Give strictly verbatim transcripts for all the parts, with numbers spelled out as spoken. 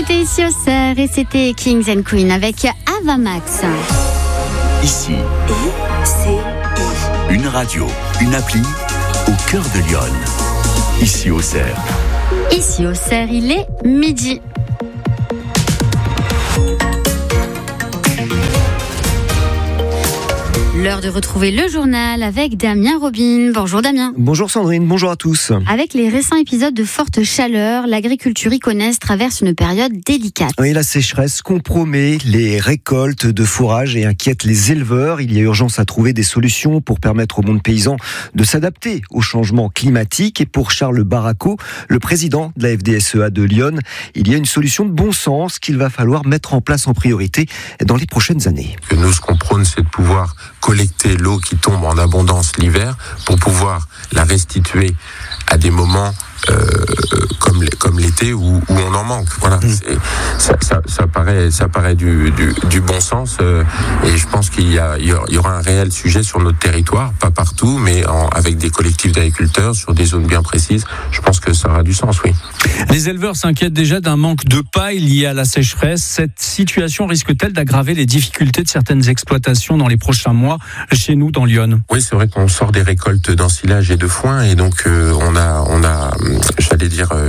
écoutez Ici Auxerre et c'était Kings and Queens avec Avamax. Ici, I C I. Une radio, une appli au cœur de Lyon. Ici Auxerre. Ici Auxerre, il est midi. L'heure de retrouver le journal avec Damien Robin. Bonjour Damien. Bonjour Sandrine, bonjour à tous. Avec les récents épisodes de forte chaleur, l'agriculture iconaise traverse une période délicate. Oui, la sécheresse compromet les récoltes de fourrage et inquiète les éleveurs. Il y a urgence à trouver des solutions pour permettre au monde paysan de s'adapter au changement climatique. Et pour Charles Barraco, le président de la F D S E A de Lyon, il y a une solution de bon sens qu'il va falloir mettre en place en priorité dans les prochaines années. Nous, ce qu'on prône, c'est de pouvoir collecter l'eau qui tombe en abondance l'hiver pour pouvoir la restituer à des moments euh, comme, comme l'été où, où on en manque. Voilà, mmh. c'est, ça, ça, ça paraît, ça paraît du, du, du bon sens euh, et je pense qu'il y, a, il y aura un réel sujet sur notre territoire, pas partout, mais en, avec des collectifs d'agriculteurs sur des zones bien précises. Je pense que ça aura du sens, oui. Les éleveurs s'inquiètent déjà d'un manque de paille lié à la sécheresse. Cette situation risque-t-elle d'aggraver les difficultés de certaines exploitations dans les prochains mois chez nous dans Lyon ? Oui, c'est vrai qu'on sort des récoltes d'ensilage et de foin et donc euh, on a, on a, j'allais dire. Euh,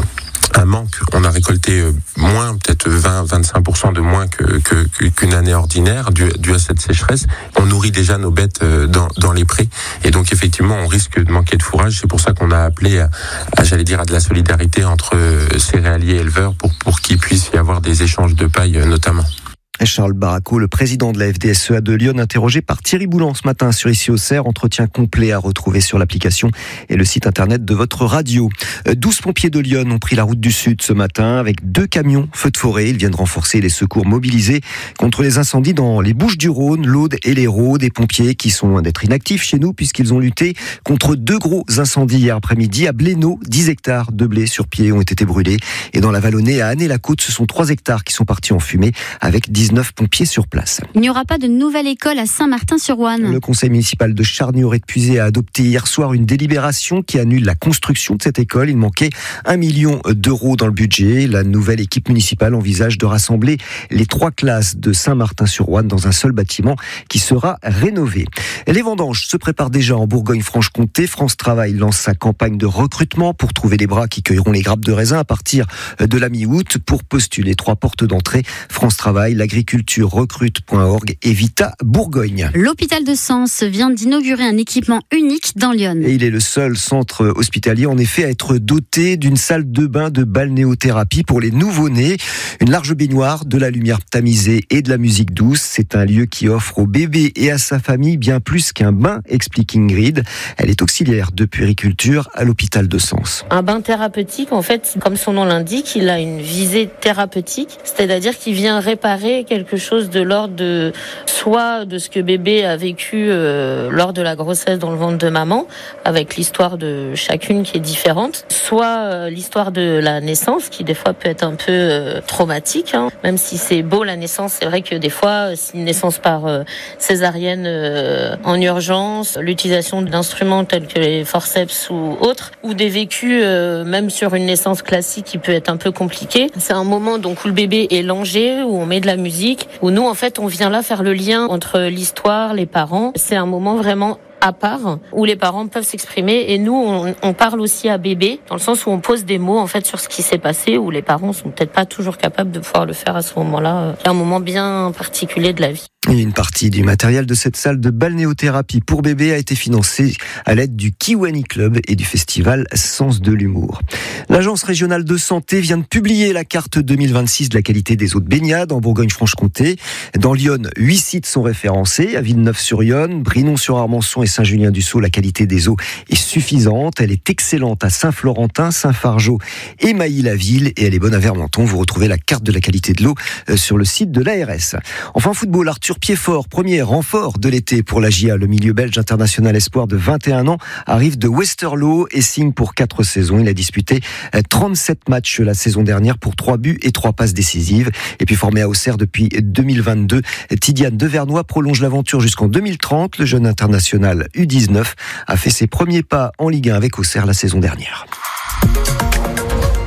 un manque, on a récolté moins, peut-être vingt à vingt-cinq pour cent de moins que, que, qu'une année ordinaire dû, dû à cette sécheresse. On nourrit déjà nos bêtes dans, dans les prés et donc effectivement on risque de manquer de fourrage. C'est pour ça qu'on a appelé à, à j'allais dire à de la solidarité entre céréaliers et éleveurs pour, pour qu'il puisse y avoir des échanges de paille notamment. Charles Barraco, le président de la F D S E A de Lyon, interrogé par Thierry Boulan ce matin sur Ici Auxerre. Entretien complet à retrouver sur l'application et le site internet de votre radio. douze pompiers de Lyon ont pris la route du Sud ce matin avec deux camions feux de forêt. Ils viennent renforcer les secours mobilisés contre les incendies dans les Bouches-du-Rhône, l'Aude et l'Hérault. Des pompiers qui sont loin d'être inactifs chez nous puisqu'ils ont lutté contre deux gros incendies hier après-midi. À Blénaud, dix hectares de blé sur pied ont été brûlés. Et dans la Vallonnée, à Année-la-Côte, ce sont trois hectares qui sont partis en fumée avec dix-neuf pompiers sur place. Il n'y aura pas de nouvelle école à Saint-Martin-sur-Ouanne. Le conseil municipal de Charnier-Auray-de-Puisé a adopté hier soir une délibération qui annule la construction de cette école. Il manquait un million d'euros dans le budget. La nouvelle équipe municipale envisage de rassembler les trois classes de Saint-Martin-sur-Ouanne dans un seul bâtiment qui sera rénové. Les vendanges se préparent déjà en Bourgogne-Franche-Comté. France Travail lance sa campagne de recrutement pour trouver les bras qui cueilleront les grappes de raisin à partir de la mi-août. Pour postuler, trois portes d'entrée: France Travail, l'agriculture, recrute point org et Vita Bourgogne. L'hôpital de Sens vient d'inaugurer un équipement unique dans Lyon. Et il est le seul centre hospitalier en effet à être doté d'une salle de bain de balnéothérapie pour les nouveau-nés. Une large baignoire, de la lumière tamisée et de la musique douce. C'est un lieu qui offre au bébé et à sa famille bien plus qu'un bain, explique Ingrid. Elle est auxiliaire de puériculture à l'hôpital de Sens. Un bain thérapeutique, en fait, comme son nom l'indique, il a une visée thérapeutique, c'est-à-dire qu'il vient réparer quelque chose de l'ordre de soit de ce que bébé a vécu euh, lors de la grossesse dans le ventre de maman, avec l'histoire de chacune qui est différente, soit euh, l'histoire de la naissance qui des fois peut être un peu euh, traumatique, hein. Même si c'est beau la naissance, c'est vrai que des fois c'est une naissance par euh, césarienne euh, en urgence, l'utilisation d'instruments tels que les forceps ou autres, ou des vécus euh, même sur une naissance classique qui peut être un peu compliqué. C'est un moment donc où le bébé est langé, où on met de la musique, où nous en fait on vient là faire le lien entre l'histoire, les parents. C'est un moment vraiment à part où les parents peuvent s'exprimer et nous on, on parle aussi à bébé dans le sens où on pose des mots en fait sur ce qui s'est passé, où les parents sont peut-être pas toujours capables de pouvoir le faire à ce moment-là. C'est un moment bien particulier de la vie. Et une partie du matériel de cette salle de balnéothérapie pour bébé a été financée à l'aide du Kiwani Club et du festival Sens de l'humour. L'Agence régionale de santé vient de publier la carte deux mille vingt-six de la qualité des eaux de baignade en Bourgogne-Franche-Comté. Dans Lyon, huit sites sont référencés. À Villeneuve-sur-Yonne, Brinon-sur-Armançon et Saint-Julien-du-Sault, la qualité des eaux est suffisante. Elle est excellente à Saint-Florentin, Saint-Fargeau et Mailly-la-Ville. Et elle est bonne à Vermenton. Vous retrouvez la carte de la qualité de l'eau sur le site de l'A R S. Enfin, football, Arthur Piedfort, premier renfort de l'été pour la J A. Le milieu belge international espoir de vingt et un ans arrive de Westerlo et signe pour quatre saisons. Il a disputé trente-sept matchs la saison dernière pour trois buts et trois passes décisives. Et puis formé à Auxerre depuis deux mille vingt-deux, Tidiane Devernois prolonge l'aventure jusqu'en deux mille trente. Le jeune international U dix-neuf a fait ses premiers pas en Ligue un avec Auxerre la saison dernière.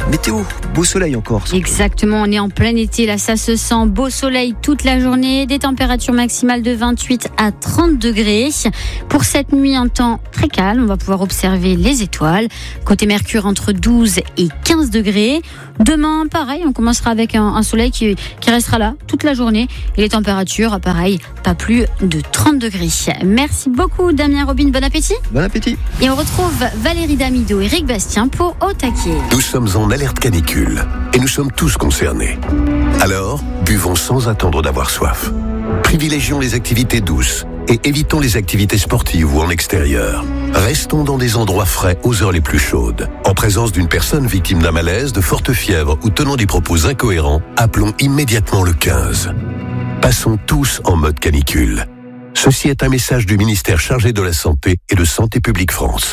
Météo, beau soleil encore. Exactement, on est en plein été, là ça se sent, beau soleil toute la journée, des températures maximales de vingt-huit à trente degrés. Pour cette nuit, un temps très calme, on va pouvoir observer les étoiles. Côté Mercure, entre douze et quinze degrés. Demain, pareil, on commencera avec un, un soleil qui, qui restera là toute la journée. Et les températures, pareil, pas plus de trente degrés. Merci beaucoup Damien Robin, bon appétit. Bon appétit. Et on retrouve Valérie Damido et Eric Bastien pour Au Taquet. Nous sommes en alerte canicule et nous sommes tous concernés. Alors, buvons sans attendre d'avoir soif. Privilégions les activités douces et évitons les activités sportives ou en extérieur. Restons dans des endroits frais aux heures les plus chaudes. En présence d'une personne victime d'un malaise, de forte fièvre ou tenant des propos incohérents, appelons immédiatement le quinze. Passons tous en mode canicule. Ceci est un message du ministère chargé de la Santé et de Santé publique France.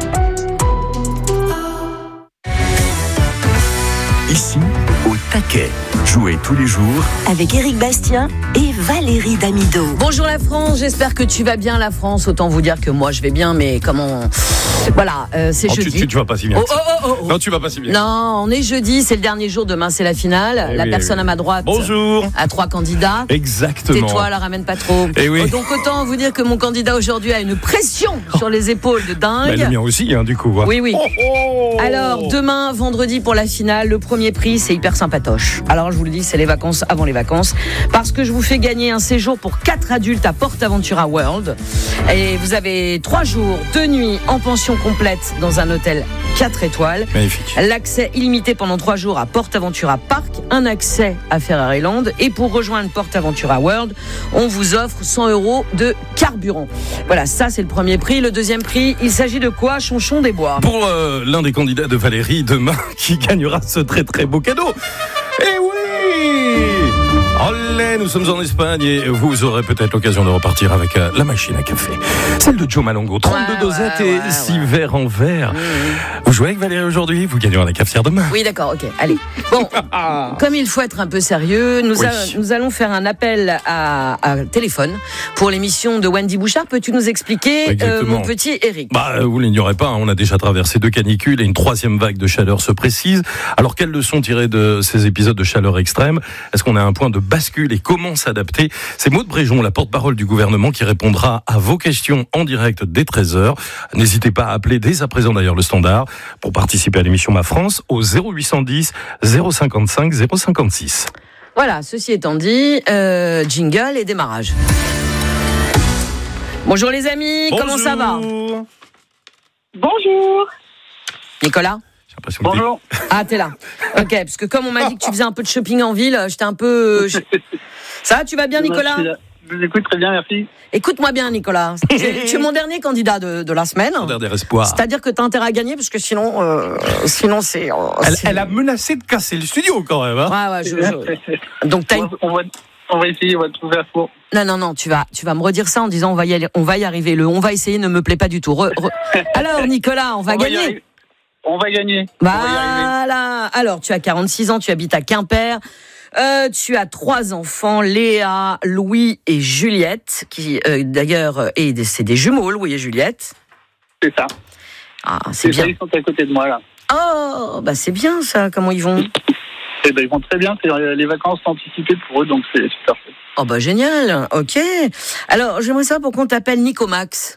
Ici, au taquet. Jouez tous les jours avec Eric Bastien et Valérie Damido. Bonjour la France, j'espère que tu vas bien la France. Autant vous dire que moi je vais bien, mais comment... Voilà, euh, c'est oh, jeudi. Tu, tu, tu vas pas si bien. Oh, oh, oh, oh. Non, tu vas pas si bien. Non, on est jeudi, c'est le dernier jour, demain c'est la finale. Eh la oui, personne oui. à ma droite Bonjour. a trois candidats. Exactement. Tais-toi, la ramène pas trop. Eh oui. Donc autant vous dire que mon candidat aujourd'hui a une pression oh. sur les épaules de dingue. Bah, le mien aussi, hein, du coup. Ouais. Oui, oui. Oh, oh. Alors demain, vendredi pour la finale, le premier prix c'est hyper sympatoche. Alors je vous le dis, c'est les vacances avant les vacances. Parce que je vous fais gagner un séjour pour quatre adultes à PortAventura World. Et vous avez trois jours, deux nuits en pension complète dans un hôtel quatre étoiles. Magnifique. L'accès illimité pendant trois jours à PortAventura Park, un accès à Ferraryland. Et pour rejoindre PortAventura World, on vous offre cent euros de carburant. Voilà, ça c'est le premier prix. Le deuxième prix, il s'agit de quoi, Chonchon des Bois? Pour euh, l'un des candidats de Valérie demain qui gagnera ce très très beau cadeau. Eh oui! Olé, nous sommes en Espagne et vous aurez peut-être l'occasion de repartir avec euh, la machine à café. Celle de Joe Malongo, trente-deux ouais, dosettes ouais, et ouais, six ouais. verres en verre. Mmh. Vous jouez avec Valérie aujourd'hui, vous gagnerez la cafetière demain. Oui, d'accord, ok, allez. Bon, comme il faut être un peu sérieux, nous, Oui. a, nous allons faire un appel à, à téléphone pour l'émission de Wendy Bouchard. Peux-tu nous expliquer, euh, mon petit Eric? Bah, vous l'ignorez pas, hein, on a déjà traversé deux canicules et une troisième vague de chaleur se précise. Alors, quelles leçons tirer de ces épisodes de chaleur extrême? Est-ce qu'on a un point de bascule et comment s'adapter? C'est Maud Bréjon, la porte-parole du gouvernement, qui répondra à vos questions en direct dès treize heures. N'hésitez pas à appeler dès à présent d'ailleurs le standard pour participer à l'émission Ma France au zéro huit cent dix zéro cinquante-cinq zéro cinquante-six. Voilà, ceci étant dit, euh, jingle et démarrage. Bonjour les amis, Bonjour. comment ça va? Bonjour. Nicolas? J'ai l'impression que Bonjour. Ah, t'es là. Ok, parce que comme on m'a dit que tu faisais un peu de shopping en ville, j'étais un peu... je- Ça va, tu vas bien Nicolas? Je vous écoute très bien, merci. Écoute-moi bien Nicolas, tu es, tu es mon dernier candidat de, de la semaine. Son dernier espoir. C'est-à-dire que tu as intérêt à gagner parce que sinon, euh, sinon c'est, euh, Elle, c'est- elle a menacé de casser le studio quand même. Hein. Ouais, ouais, je, je- Donc t'as on, une... va, on, va, on va essayer, on va trouver un four. Non, non, non, tu vas, tu vas me redire ça en disant on va y aller, on va y arriver. Le on va essayer ne me plaît pas du tout. Re- re- Alors Nicolas, on va On va y gagner. arriver. On va gagner. On va y arriver. Voilà. Alors tu as quarante-six ans, tu habites à Quimper. Euh, tu as trois enfants, Léa, Louis et Juliette, qui euh, d'ailleurs, et c'est des jumeaux, Louis et Juliette. C'est ça. Ah, c'est C'est ça, bien. ils sont à côté de moi, là. Oh, bah c'est bien ça, comment ils vont? Et ben, ils vont très bien, c'est les vacances anticipées pour eux, donc c'est super. Oh bah génial, ok. Alors, j'aimerais savoir pourquoi on t'appelle Nicomax.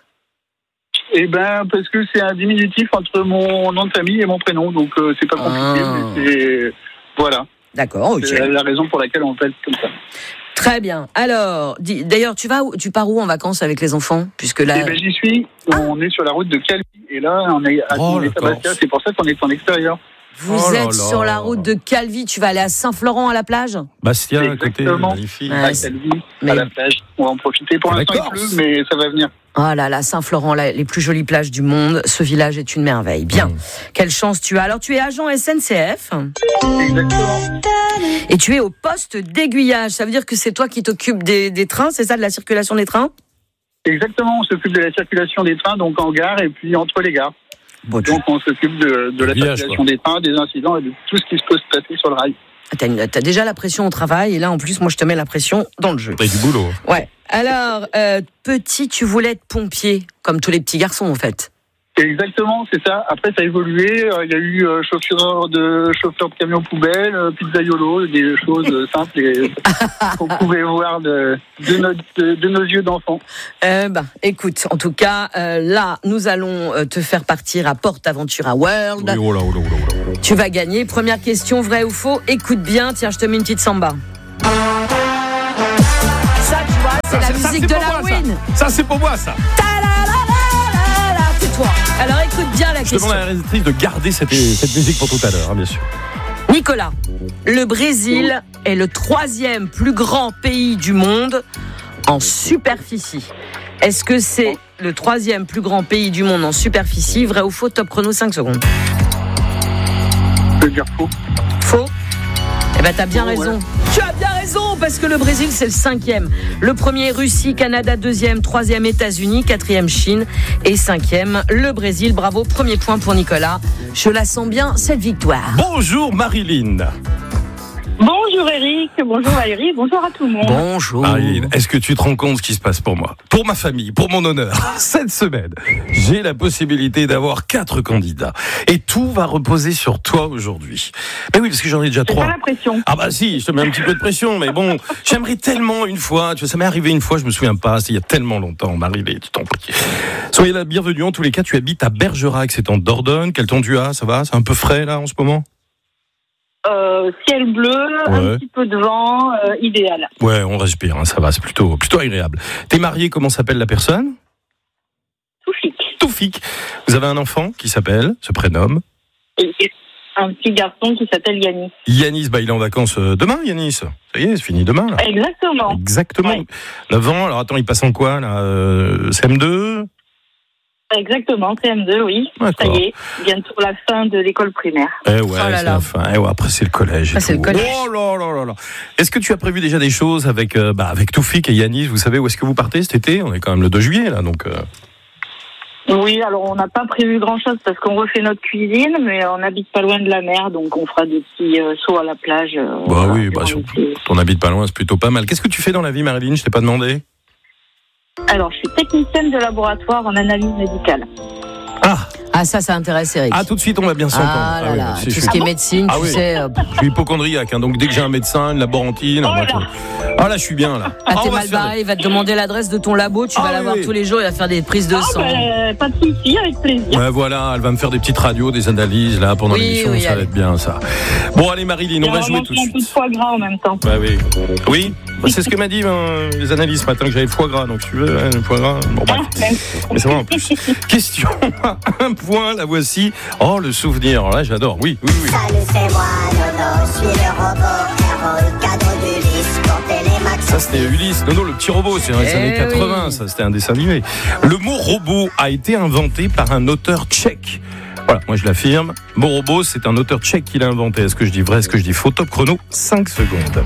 Et ben, parce que c'est un diminutif entre mon nom de famille et mon prénom, donc euh, c'est pas compliqué, Ah. mais c'est... Voilà. D'accord, ok. C'est la raison pour laquelle on appelle comme ça. Très bien. Alors, dis- d'ailleurs, tu vas, où- tu pars où en vacances avec les enfants? Puisque là, Et ben, j'y suis, on est sur la route de Calvi, et là, on est à Oh, on est la à Bastia, Corse. c'est pour ça qu'on est en extérieur. vous Oh là êtes là. sur la route de Calvi. Tu vas aller à Saint-Florent à la plage? Bastia à côté, Exactement. magnifique. Ouais. À Calvi, Mais- à la plage. On va en profiter. Pour La l'instant, il Corse. pleut, mais ça va venir. Oh là là, Saint-Florent, là, les plus jolies plages du monde. Ce village est une merveille. Bien. Mmh. Quelle chance tu as. Alors, tu es agent S N C F Exactement. et tu es au poste d'aiguillage. Ça veut dire que c'est toi qui t'occupes des, des trains, c'est ça, de la circulation des trains? Exactement, on s'occupe de la circulation des trains, donc en gare et puis entre les gares. Bon, tu Donc on s'occupe de, de la Village, circulation quoi. des trains, des incidents et de tout ce qui se peut se passer sur le rail. t'as, une- t'as déjà la pression au travail et là, en plus, moi, je te mets la pression dans le jeu. T'as du boulot. Ouais. Alors, euh, petit, tu voulais être pompier, comme tous les petits garçons, en fait. Exactement, c'est ça. Après, ça a évolué. Il y a eu euh, chauffeur de chauffeur de camion poubelle, euh, pizzaiolo, des choses euh, simples et qu'on pouvait voir de, de, notre, de, de nos yeux d'enfants. Euh, bah, écoute, en tout cas, euh, là, nous allons euh, te faire partir à PortAventura World. Oui, oh là, oh là, oh là, oh là. Tu vas gagner. Première question, vrai ou faux? Écoute bien. Tiens, je te mets une petite samba. Ça, tu vois, c'est ça, la ça, musique c'est de pour la moi, win. Ça, ça c'est pour moi, ça. Toi. Alors écoute bien la je question. Je demande à la réalisatrice de garder cette, cette musique pour tout à l'heure, hein, bien sûr. Nicolas, le Brésil est le troisième plus grand pays du monde en superficie. Est-ce que c'est le troisième plus grand pays du monde en superficie? Vrai ou faux? Top chrono, cinq secondes. Je veux dire faux. Faux? Eh ben t'as bien oh, raison. Ouais. Tu as bien raison parce que le Brésil c'est le cinquième. Le premier Russie, Canada deuxième, troisième États-Unis, quatrième Chine et cinquième le Brésil. Bravo, premier point pour Nicolas. Je la sens bien cette victoire. Bonjour Marilyn. Bonjour Eric, bonjour Valérie, bonjour à tout le monde. Bonjour. Marilyn, est-ce que tu te rends compte ce qui se passe pour moi, pour ma famille, pour mon honneur? Cette semaine, j'ai la possibilité d'avoir quatre candidats. Et tout va reposer sur toi aujourd'hui. Mais oui, parce que j'en ai déjà J'ai trois. pas la pression. Ah bah si, je te mets un petit peu de pression, mais bon, j'aimerais tellement une fois, tu vois, ça m'est arrivé une fois, je me souviens pas, c'est il y a tellement longtemps, Marilyn, tu t'en prie. Soyez la bienvenue, en tous les cas, tu habites à Bergerac, c'est en Dordogne. Quel temps tu as, ça va? C'est un peu frais là en ce moment? Euh, ciel bleu, ouais. Un petit peu de vent, euh, idéal. Ouais, on respire, hein, ça va, c'est plutôt, plutôt agréable. T'es marié, comment s'appelle la personne? Toufik. Toufik. Vous avez un enfant qui s'appelle, se prénomme? Et un petit garçon qui s'appelle Yanis. Yanis, bah il est en vacances demain, Yanis. Ça y est, c'est fini demain là. Exactement. Exactement. Ouais. neuf ans, alors attends, il passe en quoi là? euh, C M deux? Exactement, C M deux, oui. D'accord. Ça y est, bientôt la fin de l'école primaire. Eh ouais, Oh là c'est là. la fin. Eh ouais, après c'est le collège. et Ah, c'est tout. le collège. Oh là là là là. Est-ce que tu as prévu déjà des choses avec, euh, bah, avec Toufik et Yanis? Vous savez où est-ce que vous partez cet été? On est quand même le deux juillet là, donc. Euh... Oui, alors on n'a pas prévu grand-chose parce qu'on refait notre cuisine, mais on n'habite pas loin de la mer, donc on fera des petits euh, sauts à la plage. Euh, Bah voilà, oui, bah durant surtout. l'été. T'en habites pas loin, c'est plutôt pas mal. Qu'est-ce que tu fais dans la vie, Marilyn? Je t'ai pas demandé. Alors, je suis technicienne de laboratoire en analyse médicale. Ah. Ah ça, ça intéresse Eric. Ah, tout de suite, on va bien s'entendre. Ah là oui, là, c'est- tout je ce suis- qui est médecine, Ah tu oui. sais. euh, Je suis hypochondriaque, hein, donc dès que j'ai un médecin, une laborantine. Oh moi, là. je- Ah là, je suis bien là. Ah, Ah, t'es on va mal se faire barré, il va te demander l'adresse de ton labo, tu Ah vas oui, l'avoir oui. tous les jours, il va faire des prises de Ah, sang. ben, pas de souci, avec plaisir. Ouais, voilà, elle va me faire des petites radios, des analyses là pendant Oui, l'émission, oui, ça va allez. être bien ça. Bon, allez Marilyn, on va jouer tout de un peu de suite. foie gras en même temps. Bah oui, oui. Bah, c'est ce que m'a dit ben, les analyses ce matin que j'avais le foie gras, donc si tu veux, hein, le foie gras. Bon, bref. Mais c'est vrai en plus. Question à un point, la voici. Oh, le souvenir, alors là j'adore. Oui, oui, oui. Salut, c'est moi, Nono, je suis le robot, héros, le cadeau d'Ulysse, pour Télémax. Ça c'était Ulysse, non non le petit robot, c'est dans les Eh années quatre-vingts, oui. ça c'était un dessin animé. Le mot robot a été inventé par un auteur tchèque. Voilà, moi je l'affirme. Mot robot, c'est un auteur tchèque qui l'a inventé. Est-ce que je dis vrai, est-ce que je dis faux? Top chrono, cinq secondes.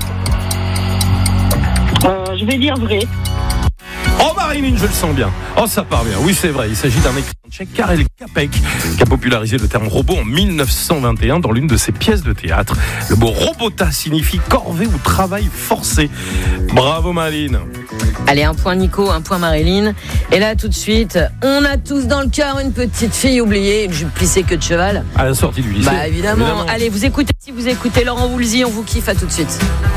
Euh, je vais dire vrai. Oh Marilyn, je le sens bien. Oh ça part bien. Oui c'est vrai, il s'agit d'un écrivain tchèque, Karel Čapek, qui a popularisé le terme robot en mille neuf cent vingt et un dans l'une de ses pièces de théâtre. Le mot robota signifie corvée ou travail forcé. Bravo Marilyn. Allez, un point Nico, un point Marilyn. Et là, tout de suite, on a tous dans le cœur une petite fille oubliée, une jupe plissée queue de cheval. À la sortie du lycée. Bah évidemment. Allez, vous écoutez, si vous écoutez Laurent Woolsey, on vous kiffe, à tout de suite.